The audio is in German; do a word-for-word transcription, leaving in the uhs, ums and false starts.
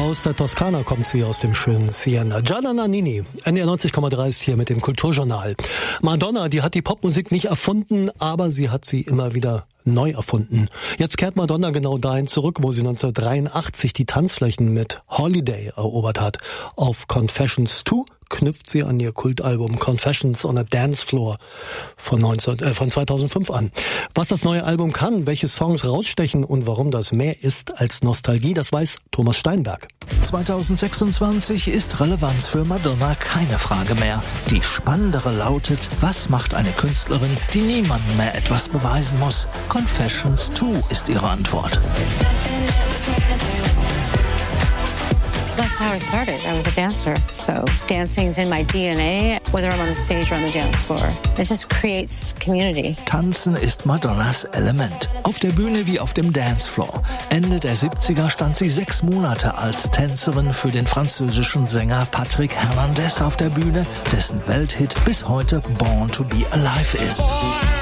Aus der Toskana kommt sie, aus dem schönen Siena. Gianna Nannini, N D R neunzig Komma drei ist hier mit dem Kulturjournal. Madonna, die hat die Popmusik nicht erfunden, aber sie hat sie immer wieder neu erfunden. Jetzt kehrt Madonna genau dahin zurück, wo sie neunzehnhundertdreiundachtzig die Tanzflächen mit Holiday erobert hat. Auf Confessions zwei knüpft sie an ihr Kultalbum Confessions on a Dance Floor von, neunzehn, äh, von zweitausendfünf an. Was das neue Album kann, welche Songs rausstechen und warum das mehr ist als Nostalgie, das weiß Thomas Steinberg. zweitausendsechsundzwanzig ist Relevanz für Madonna keine Frage mehr. Die spannendere lautet, was macht eine Künstlerin, die niemandem mehr etwas beweisen muss? Confessions zwei ist ihre Antwort. That's how I started. I was a dancer. So dancing's in my D N A, whether I'm on the stage or on the dance floor. It just creates community. Tanzen ist Madonnas Element. Auf der Bühne wie auf dem Dancefloor. Ende der siebziger stand sie sechs Monate als Tänzerin für den französischen Sänger Patrick Hernandez auf der Bühne, dessen Welthit bis heute Born to be Alive ist.